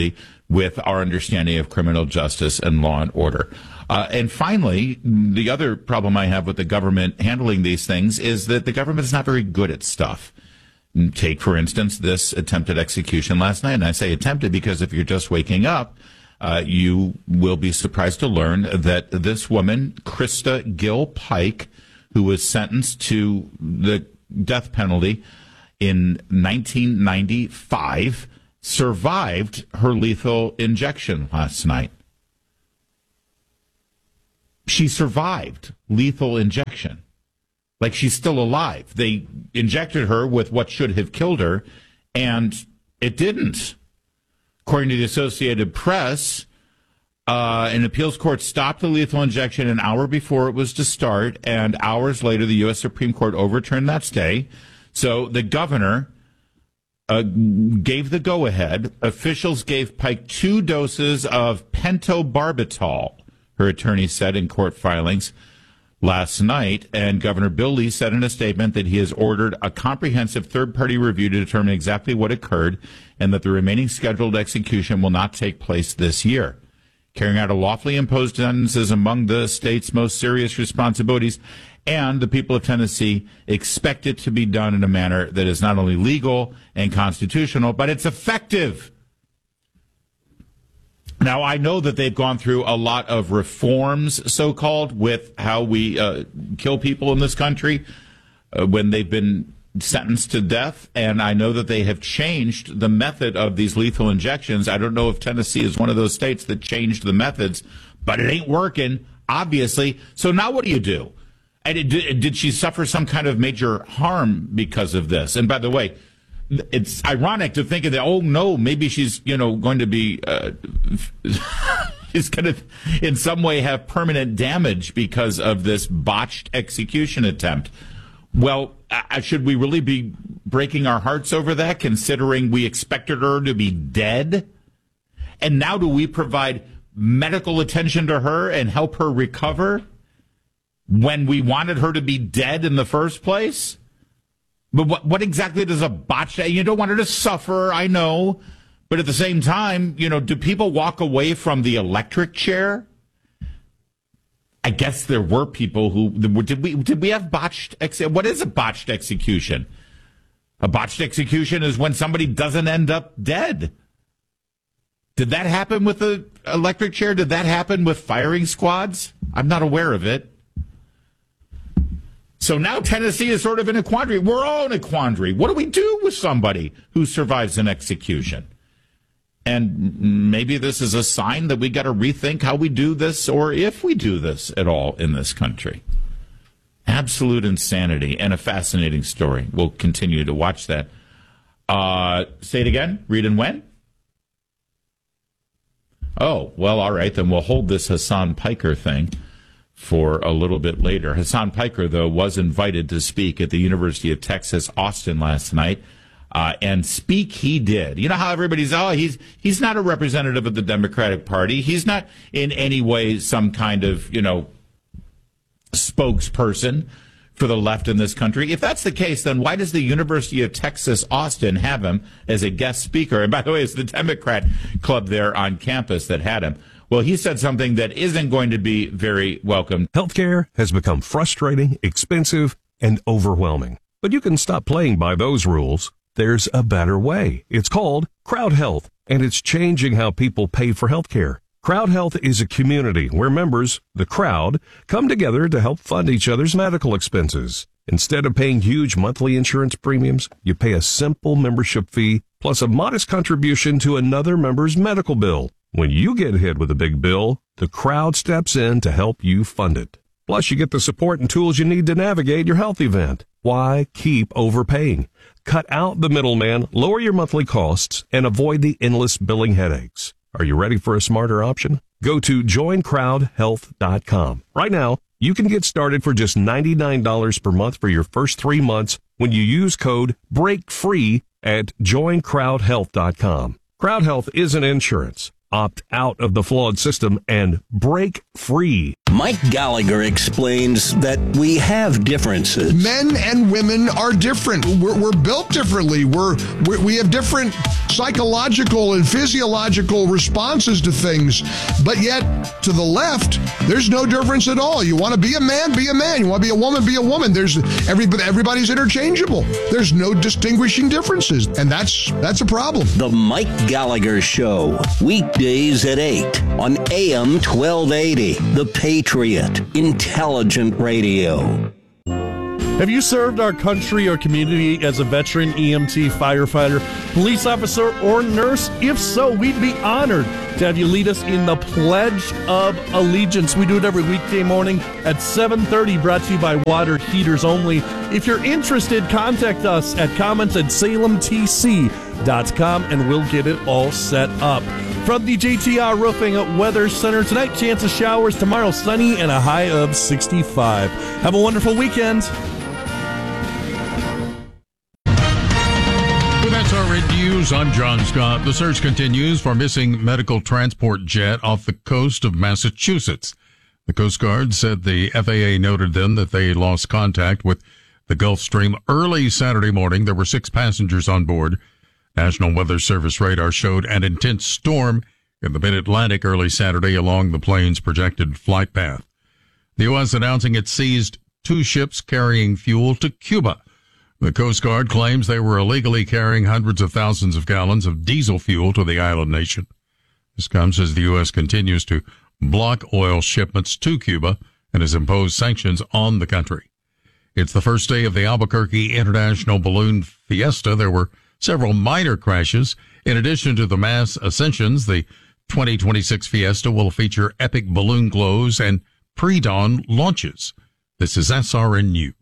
with our understanding of criminal justice and law and order. Uh, and finally, the other problem I have with the government handling these things is that the government is not very good at stuff. Take, for instance, this attempted execution last night. And I say attempted because if you're just waking up, uh, you will be surprised to learn that this woman, Krista Gill Pike, who was sentenced to the death penalty in nineteen ninety-five, survived her lethal injection last night. She survived lethal injection. Like she's still alive. They injected her with what should have killed her, and it didn't. According to the Associated Press, uh, an appeals court stopped the lethal injection an hour before it was to start, and hours later, the U S Supreme Court overturned that stay. So the governor uh, gave the go-ahead. Officials gave Pike two doses of pentobarbital, her attorney said in court filings last night, and Governor Bill Lee said in a statement that he has ordered a comprehensive third-party review to determine exactly what occurred and that the remaining scheduled execution will not take place this year. Carrying out a lawfully imposed sentence is among the state's most serious responsibilities, and the people of Tennessee expect it to be done in a manner that is not only legal and constitutional, but it's effective. Now, I know that they've gone through a lot of reforms, so-called, with how we uh, kill people in this country uh, when they've been sentenced to death, and I know that they have changed the method of these lethal injections. I don't know if Tennessee is one of those states that changed the methods, but it ain't working, obviously. So now what do you do? And it, did she suffer some kind of major harm because of this? And by the way, it's ironic to think of that, oh, no, maybe she's, you know, going to be, uh, is going to in some way have permanent damage because of this botched execution attempt. Well, uh, should we really be breaking our hearts over that, considering we expected her to be dead? And now do we provide medical attention to her and help her recover when we wanted her to be dead in the first place? But what, what exactly does a botch? You don't want her to suffer, I know. But at the same time, you know, do people walk away from the electric chair? I guess there were people who did we did we have botched ex, what is a botched execution? A botched execution is when somebody doesn't end up dead. Did that happen with the electric chair? Did that happen with firing squads? I'm not aware of it. So now Tennessee is sort of in a quandary. We're all in a quandary. What do we do with somebody who survives an execution? And maybe this is a sign that we got to rethink how we do this, or if we do this at all in this country. Absolute insanity, and a fascinating story. We'll continue to watch that. Uh, say it again. Read and when? Oh, well, all right. Then we'll hold this Hassan Piker thing for a little bit later. Hassan Piker, though, was invited to speak at the University of Texas, Austin last night, uh, and speak he did. You know how everybody's, oh, he's he's not a representative of the Democratic Party. He's not in any way some kind of, you know, spokesperson for the left in this country. If that's the case, then why does the University of Texas, Austin, have him as a guest speaker? And by the way, it's the Democrat club there on campus that had him. Well, he said something that isn't going to be very welcome. Healthcare has become frustrating, expensive, and overwhelming. But you can stop playing by those rules. There's a better way. It's called Crowd Health, and it's changing how people pay for healthcare. Crowd Health is a community where members, the crowd, come together to help fund each other's medical expenses. Instead of paying huge monthly insurance premiums, you pay a simple membership fee plus a modest contribution to another member's medical bill. When you get hit with a big bill, the crowd steps in to help you fund it. Plus, you get the support and tools you need to navigate your health event. Why keep overpaying? Cut out the middleman, lower your monthly costs, and avoid the endless billing headaches. Are you ready for a smarter option? Go to join crowd health dot com. Right now, you can get started for just ninety-nine dollars per month for your first three months when you use code BREAKFREE at join crowd health dot com. Crowd Health isn't insurance. opt out of the flawed system and break free. Mike Gallagher explains that we have differences. Men and women are different. We're, we're built differently. We're, we're we have different psychological and physiological responses to things. But yet, to the left, there's no difference at all. You want to be a man, be a man. You want to be a woman, be a woman. There's everybody, everybody's interchangeable. There's no distinguishing differences, and that's that's a problem. The Mike Gallagher Show, weekdays at eight on A M twelve eighty. The Patriot, intelligent radio. Have you served our country or community as a veteran, E M T, firefighter, police officer, or nurse? If so, we'd be honored to have you lead us in the Pledge of Allegiance. We do it every weekday morning at seven thirty, brought to you by Water Heaters Only. If you're interested, contact us at comments at salem t c dot com and we'll get it all set up. From the J T R Roofing Weather Center, tonight, chance of showers, tomorrow sunny and a high of sixty-five. Have a wonderful weekend. With S R N News, I'm John Scott. The search continues for missing medical transport jet off the coast of Massachusetts. The Coast Guard said the F A A noted then that they lost contact with the Gulf Stream early Saturday morning. There were six passengers on board. National Weather Service radar showed an intense storm in the mid-Atlantic early Saturday along the plane's projected flight path. The U S announcing it seized two ships carrying fuel to Cuba. The Coast Guard claims they were illegally carrying hundreds of thousands of gallons of diesel fuel to the island nation. This comes as the U S continues to block oil shipments to Cuba and has imposed sanctions on the country. It's the first day of the Albuquerque International Balloon Fiesta. There were several minor crashes. In addition to the mass ascensions, the twenty twenty-six Fiesta will feature epic balloon glows and pre-dawn launches. This is S R N News.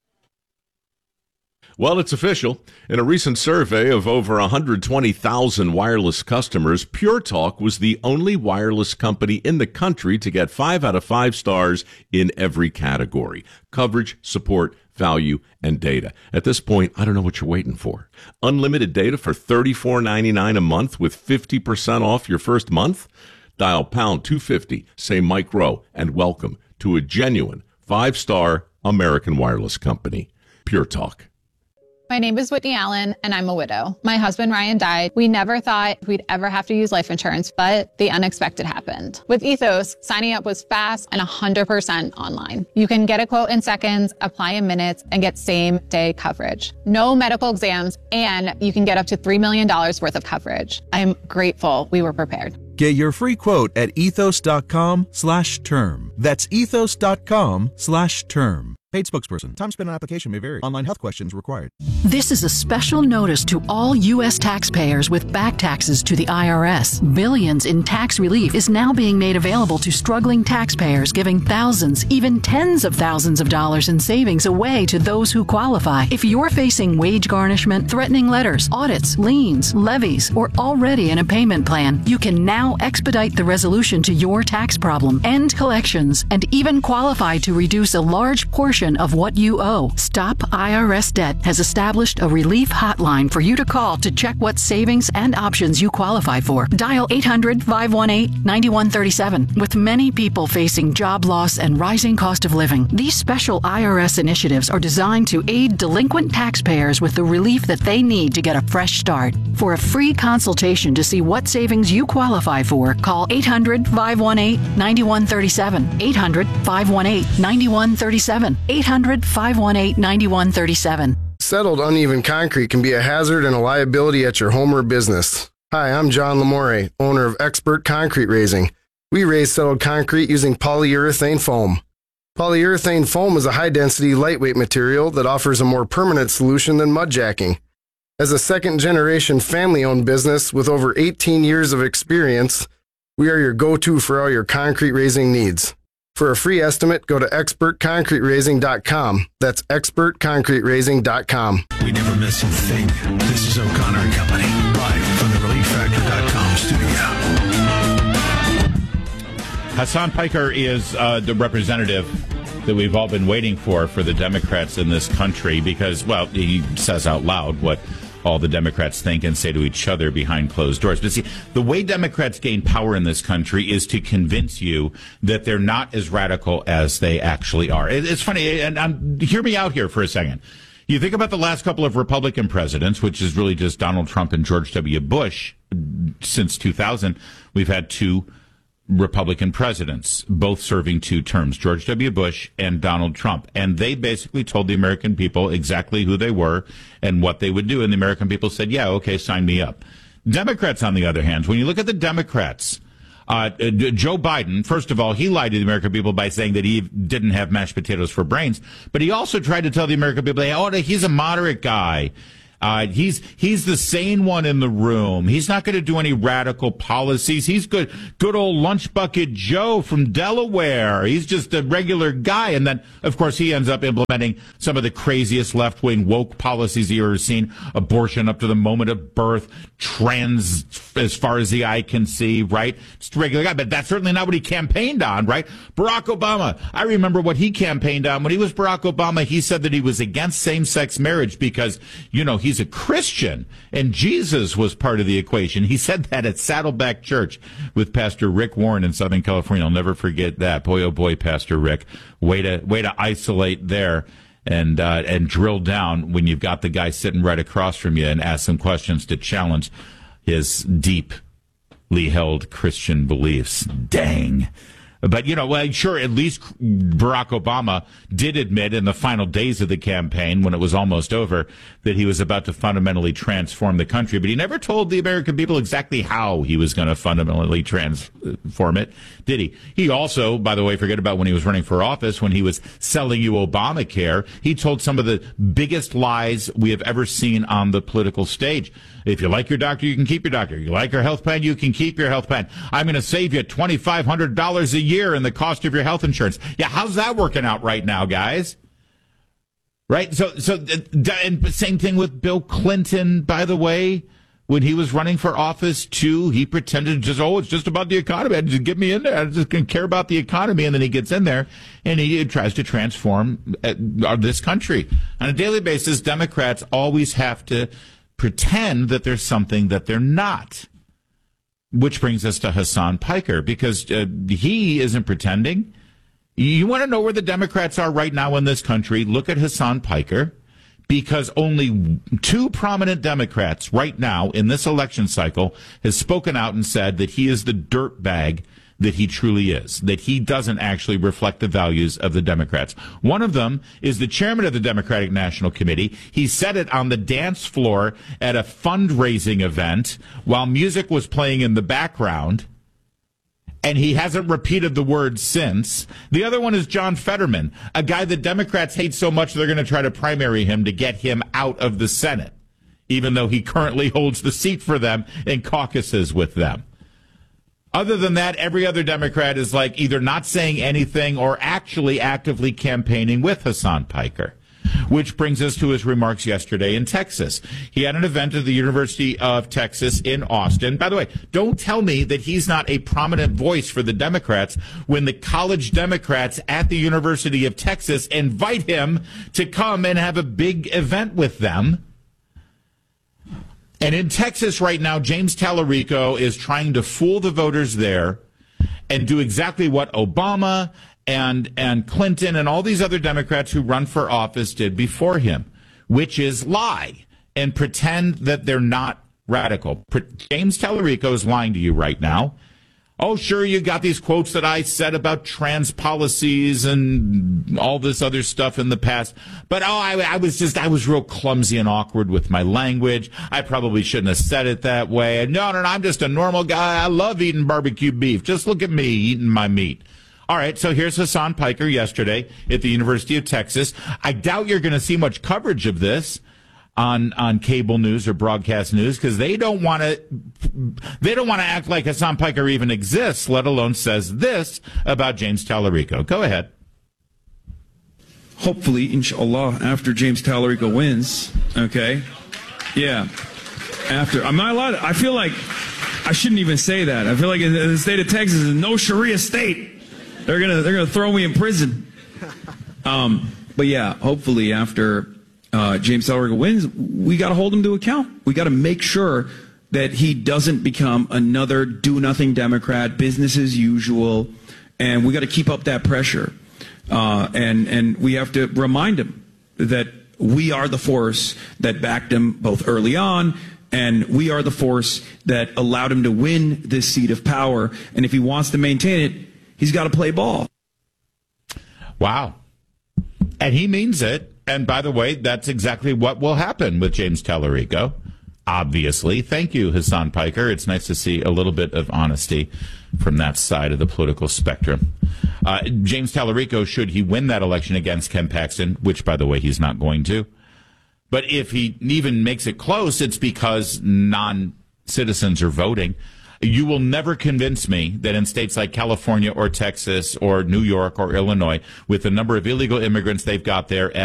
Well, it's official. In a recent survey of over one hundred twenty thousand wireless customers, Pure Talk was the only wireless company in the country to get five out of five stars in every category: coverage, support, value, and data. At this point, I don't know what you're waiting for. Unlimited data for thirty-four ninety-nine a month with fifty percent off your first month? Dial pound two fifty, say Mike Rowe, and welcome to a genuine five-star American wireless company. Pure Talk. My name is Whitney Allen, and I'm a widow. My husband, Ryan, died. We never thought we'd ever have to use life insurance, but the unexpected happened. With Ethos, signing up was fast and one hundred percent online. You can get a quote in seconds, apply in minutes, and get same-day coverage. No medical exams, and you can get up to three million dollars worth of coverage. I'm grateful we were prepared. Get your free quote at ethos.com slash term. That's ethos.com slash term. Paid spokesperson. Time spent on application may vary. Online health questions required. This is a special notice to all U S taxpayers with back taxes to the I R S. Billions in tax relief is now being made available to struggling taxpayers, giving thousands, even tens of thousands of dollars in savings away to those who qualify. If you're facing wage garnishment, threatening letters, audits, liens, levies, or already in a payment plan, you can now expedite the resolution to your tax problem, end collections, and even qualify to reduce a large portion of what you owe. Stop I R S Debt has established a relief hotline for you to call to check what savings and options you qualify for. Dial eight hundred, five one eight, nine one three seven. With many people facing job loss and rising cost of living, these special I R S initiatives are designed to aid delinquent taxpayers with the relief that they need to get a fresh start. For a free consultation to see what savings you qualify for, call eight hundred, five one eight, nine one three seven. eight hundred, five one eight, nine one three seven. eight hundred, five one eight, nine one three seven. Settled uneven concrete can be a hazard and a liability at your home or business. Hi, I'm John Lamore, owner of Expert Concrete Raising. We raise settled concrete using polyurethane foam. Polyurethane foam is a high-density, lightweight material that offers a more permanent solution than mud jacking. As a second-generation family-owned business with over eighteen years of experience, we are your go-to for all your concrete raising needs. For a free estimate, go to expert concrete raising dot com. That's expert concrete raising dot com. We never miss a thing. This is O'Connor and Company, live from the relief factor dot com studio. Hassan Piker is uh, the representative that we've all been waiting for for the Democrats in this country because, well, he says out loud what all the Democrats think and say to each other behind closed doors. But see, the way Democrats gain power in this country is to convince you that they're not as radical as they actually are. It's funny, and um, hear me out here for a second. You think about the last couple of Republican presidents, which is really just Donald Trump and George W. Bush. Since two thousand, we've had two Republican presidents, both serving two terms, George W. Bush and Donald Trump. And they basically told the American people exactly who they were and what they would do. And the American people said, yeah, okay, sign me up. Democrats, on the other hand, when you look at the Democrats, uh, Joe Biden, first of all, he lied to the American people by saying that he didn't have mashed potatoes for brains. But he also tried to tell the American people, oh, he's a moderate guy. Uh, he's he's the sane one in the room. He's not going to do any radical policies. He's good, good old lunch bucket Joe from Delaware. He's just a regular guy. And then, of course, he ends up implementing some of the craziest left-wing woke policies you've ever seen. Abortion up to the moment of birth, trans as far as the eye can see, right? Just a regular guy. But that's certainly not what he campaigned on, right? Barack Obama, I remember what he campaigned on. When he was Barack Obama, he said that he was against same-sex marriage because, you know, he's a Christian, and Jesus was part of the equation. He said that at Saddleback Church with Pastor Rick Warren in Southern California. I'll never forget that. Boy, oh boy, Pastor Rick. Way to way to isolate there and uh, and drill down when you've got the guy sitting right across from you and ask some questions to challenge his deeply held Christian beliefs. Dang. But, you know, well, sure, at least Barack Obama did admit in the final days of the campaign, when it was almost over, that he was about to fundamentally transform the country. But he never told the American people exactly how he was going to fundamentally transform it, did he? He also, by the way, forget about when he was running for office, when he was selling you Obamacare, he told some of the biggest lies we have ever seen on the political stage. If you like your doctor, you can keep your doctor. You like your health plan, you can keep your health plan. I'm going to save you twenty-five hundred dollars a year in the cost of your health insurance. Yeah, how's that working out right now, guys? Right? So, so, and same thing with Bill Clinton, by the way. When he was running for office, too, he pretended just, oh, it's just about the economy. Just get me in there. I just can care about the economy. And then he gets in there and he tries to transform this country. On a daily basis, Democrats always have to pretend that there's something that they're not. Which brings us to Hasan Piker, because uh, he isn't pretending. You want to know where the Democrats are right now in this country? Look at Hasan Piker, because only two prominent Democrats right now in this election cycle has spoken out and said that he is the dirtbag that he truly is, that he doesn't actually reflect the values of the Democrats. One of them is the chairman of the Democratic National Committee. He said it on the dance floor at a fundraising event while music was playing in the background, and he hasn't repeated the word since. The other one is John Fetterman, a guy that Democrats hate so much they're going to try to primary him to get him out of the Senate, even though he currently holds the seat for them and caucuses with them. Other than that, every other Democrat is like either not saying anything or actually actively campaigning with Hasan Piker, which brings us to his remarks yesterday in Texas. He had an event at the University of Texas in Austin. By the way, don't tell me that he's not a prominent voice for the Democrats when the college Democrats at the University of Texas invite him to come and have a big event with them. And in Texas right now, James Tallarico is trying to fool the voters there and do exactly what Obama and and Clinton and all these other Democrats who run for office did before him, which is lie and pretend that they're not radical. James Tallarico is lying to you right now. Oh, sure, you got these quotes that I said about trans policies and all this other stuff in the past. But, oh, I, I was just, I was real clumsy and awkward with my language. I probably shouldn't have said it that way. No, no, no, I'm just a normal guy. I love eating barbecue beef. Just look at me eating my meat. All right, so here's Hasan Piker yesterday at the University of Texas. I doubt you're going to see much coverage of this on on cable news or broadcast news, because they don't want to they don't want to act like Hasan Piker even exists, let alone says this about James Tallarico. Go ahead. Hopefully, inshallah, after James Tallarico wins, okay? Yeah. After. I'm not allowed to, I feel like I shouldn't even say that. I feel like in the state of Texas is no Sharia state. They're gonna they're gonna throw me in prison. Um, but yeah, hopefully after uh, James Tallarico wins, we got to hold him to account. We got to make sure that he doesn't become another do-nothing Democrat, business as usual, and we got to keep up that pressure. Uh, and and we have to remind him that we are the force that backed him both early on, and we are the force that allowed him to win this seat of power. And if he wants to maintain it, he's got to play ball. Wow. And he means it. And by the way, that's exactly what will happen with James Tallarico. Obviously. Thank you, Hassan Piker. It's nice to see a little bit of honesty from that side of the political spectrum. Uh, James Tallarico, should he win that election against Ken Paxton, which, by the way, he's not going to. But if he even makes it close, it's because non-citizens are voting. You will never convince me that in states like California or Texas or New York or Illinois, with the number of illegal immigrants they've got there,